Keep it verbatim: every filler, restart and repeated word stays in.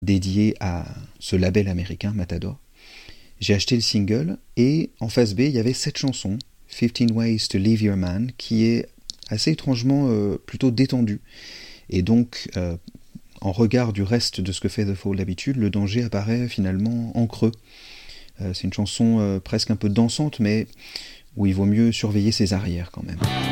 dédié à ce label américain, Matador. J'ai acheté le single, et en face B, il y avait cette chanson, fifteen Ways to Leave Your Man, qui est assez étrangement euh, plutôt détendue. Et donc, euh, en regard du reste de ce que fait The Fall d'habitude, le danger apparaît finalement en creux. Euh, c'est une chanson euh, presque un peu dansante, mais où il vaut mieux surveiller ses arrières quand même.